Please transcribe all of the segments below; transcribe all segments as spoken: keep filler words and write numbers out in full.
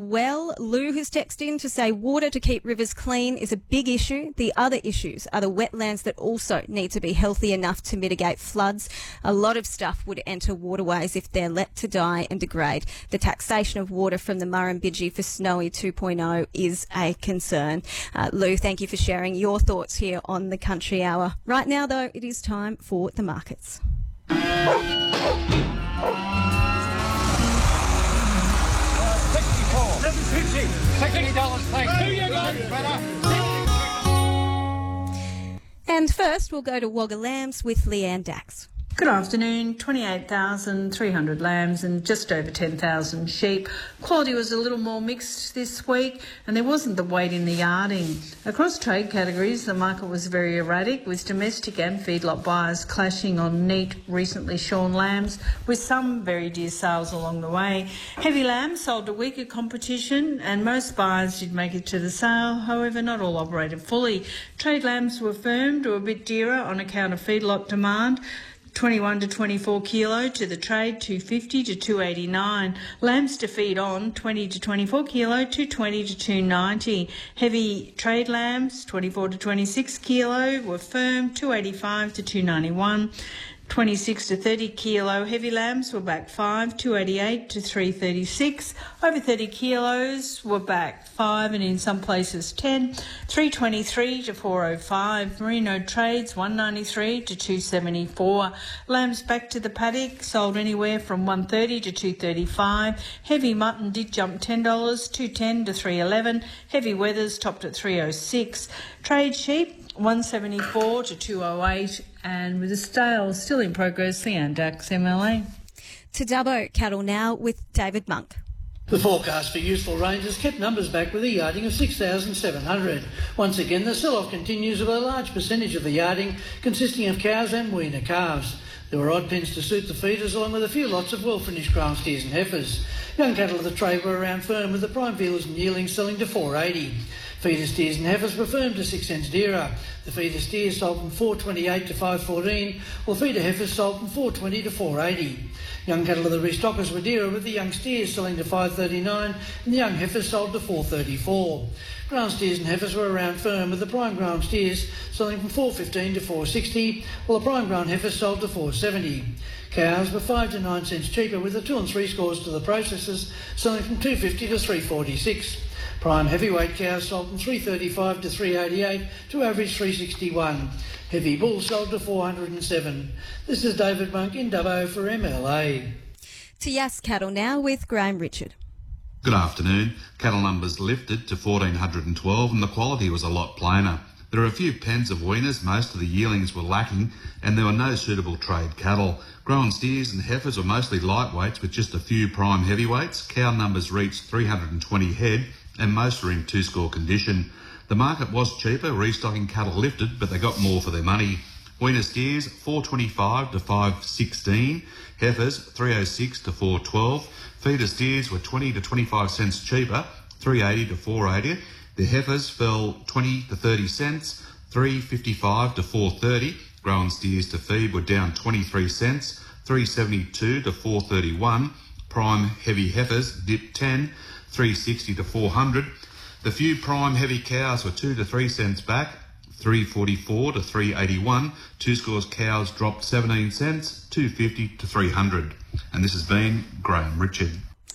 well. Lou has texted in to say water to keep rivers clean is a big issue. The other issues are the wetlands that also need to be healthy enough to mitigate floods. A lot of stuff would enter waterways if they're let to die and degrade. The taxation of water from the Murrumbidgee for Snowy two point oh is a concern. Uh, Lou, thank you for sharing your thoughts here on the Country Hour. Right now, though, it is time for the markets. And first, we'll go to Wagga Lambs with Leanne Dax. Good afternoon. twenty-eight thousand three hundred lambs and just over ten thousand sheep. Quality was a little more mixed this week and there wasn't the weight in the yarding. Across trade categories, the market was very erratic, with domestic and feedlot buyers clashing on neat, recently shorn lambs, with some very dear sales along the way. Heavy lambs sold to weaker competition and most buyers did make it to the sale. However, not all operated fully. Trade lambs were firm to a bit dearer on account of feedlot demand. twenty-one to twenty-four kilo to the trade, two fifty to two eighty-nine. Lambs to feed on, twenty to twenty-four kilo, two twenty to two ninety. Heavy trade lambs, twenty-four to twenty-six kilo, were firm, two eighty-five to two ninety-one. twenty-six to thirty kilo heavy lambs were back five, two eighty-eight to three thirty-six. Over thirty kilos were back five and in some places ten, three twenty-three to four oh five. Merino trades one ninety-three to two seventy-four. Lambs back to the paddock sold anywhere from one thirty to two thirty-five. Heavy mutton did jump ten dollars, two ten to three eleven. Heavy wethers topped at three oh six. Trade sheep one seventy-four to two oh eight, and with the stale still in progress, Leanne Dax, M L A. To Dubbo Cattle now with David Monk. The forecast for useful ranges kept numbers back with a yarding of six thousand seven hundred. Once again, the sell-off continues with a large percentage of the yarding consisting of cows and weaner calves. There were odd pens to suit the feeders, along with a few lots of well-finished ground steers and heifers. Young cattle of the trade were around firm, with the prime feeders and yearlings selling to four eighty. Feeder steers and heifers were firm to six cents dearer. The feeder steers sold from four twenty-eight to five fourteen, while feeder heifers sold from four twenty to four eighty. Young cattle of the restockers were dearer, with the young steers selling to five thirty-nine and the young heifers sold to four thirty-four. Ground steers and heifers were around firm, with the prime ground steers selling from four fifteen to four sixty, while the prime ground heifers sold to four seventy. Cows were five to nine cents cheaper, with the two and three scores to the processors selling from two fifty to three forty-six. Prime heavyweight cows sold from three thirty-five to three eighty-eight to average three sixty-one. Heavy bulls sold to four hundred seven. This is David Monk in Dubbo for M L A. To Yass Cattle now with Graham Richard. Good afternoon. Cattle numbers lifted to one thousand four hundred twelve and the quality was a lot plainer. There are a few pens of weaners, most of the yearlings were lacking, and there were no suitable trade cattle. Grown steers and heifers were mostly lightweights with just a few prime heavyweights. Cow numbers reached three hundred twenty head and most were in two-score condition. The market was cheaper, restocking cattle lifted, but they got more for their money. Weaner steers four twenty-five to five sixteen, heifers three oh six to four twelve. Feeder steers were twenty to twenty-five cents cheaper, three eighty to four eighty. The heifers fell twenty to thirty cents, three fifty-five to four thirty. Grown steers to feed were down twenty-three cents, three seventy-two to four thirty-one. Prime heavy heifers dipped ten, three sixty to four hundred. The few prime heavy cows were two to three cents back, three forty-four to three eighty-one. Two scores cows dropped seventeen cents, two fifty to three hundred. And this has been Graham Richard.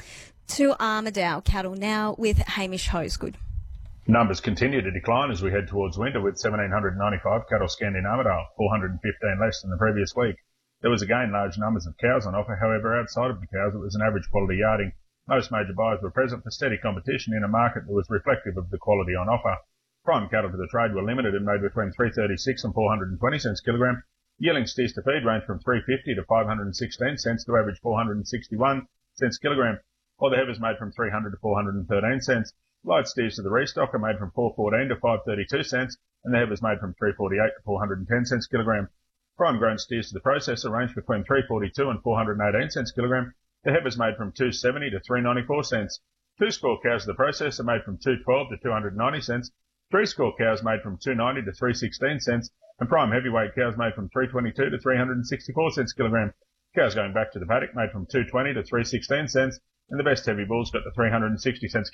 To Armidale Cattle now with Hamish Hosegood. Numbers continue to decline as we head towards winter, with one thousand seven hundred ninety-five cattle scanned in Armidale, four hundred fifteen less than the previous week. There was again large numbers of cows on offer. However, outside of the cows, it was an average quality yarding. Most major buyers were present for steady competition in a market that was reflective of the quality on offer. Prime cattle to the trade were limited and made between three thirty-six and four hundred twenty cents kilogram. Yearling steers to feed ranged from three fifty to five hundred sixteen cents to average four hundred sixty-one cents kilogram, while the heifers made from three hundred to four hundred thirteen cents. Light steers to the restock are made from four fourteen to five thirty-two cents, and the heifers made from three forty-eight to four hundred ten cents kilogram. Prime grown steers to the processor ranged between three forty-two and four hundred eighteen cents kilogram. The heifers made from two seventy to three ninety-four cents. Two score cows to the processor made from two twelve to two hundred ninety cents. Three score cows made from two ninety to three sixteen cents, and prime heavyweight cows made from three twenty-two to three hundred sixty-four cents kilogram. Cows going back to the paddock made from two twenty to three sixteen cents, and the best heavy bulls got to three hundred sixty cents